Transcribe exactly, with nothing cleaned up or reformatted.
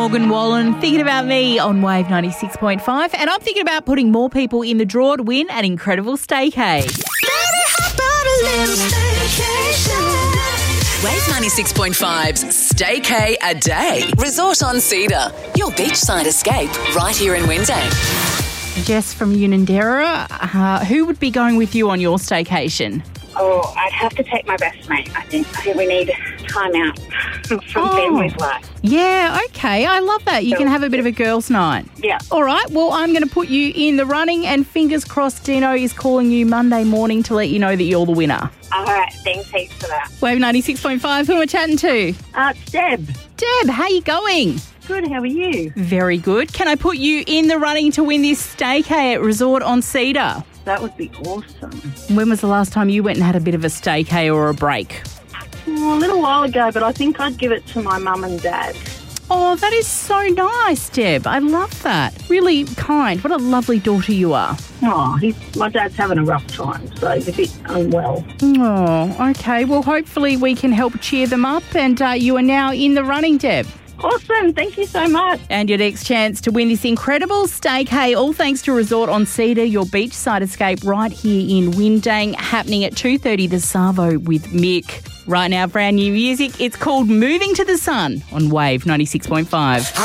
Morgan Wallen, Thinking About Me on Wave ninety-six point five. And I'm thinking about putting more people in the draw to win an incredible staycay. Wave ninety-six point five's Staycay a Day. Resort on Cedar. Your beachside escape right here in Windang. Jess from Unanderra, uh, who would be going with you on your staycation? Oh, I'd have to take my best mate, I think. I think we need time out from Oh. family's life. Yeah, okay. I love that. You can have a bit of a girls' night. Yeah. All right. Well, I'm going to put you in the running, and fingers crossed Dino is calling you Monday morning to let you know that you're the winner. All right, thanks heaps for that. Wave ninety-six point five, who am I chatting to? Uh, it's Deb. Deb, how you going? Good, how are you? Very good. Can I put you in the running to win this staycay at Resort on Cedar? That would be awesome. When was the last time you went and had a bit of a staycay or a break? Oh, a little while ago, but I think I'd give it to my mum and dad. Oh, that is so nice, Deb. I love that. Really kind. What a lovely daughter you are. Oh, he's, my dad's having a rough time, so he's a bit unwell. Oh, okay. Well, hopefully we can help cheer them up, and uh, you are now in the running, Deb. Awesome, thank you so much. And your next chance to win this incredible staycay, all thanks to Resort on Cedar, your beachside escape right here in Windang, happening at two thirty The Savo with Mick. Right now, brand new music. It's called Moving to the Sun on Wave ninety-six point five.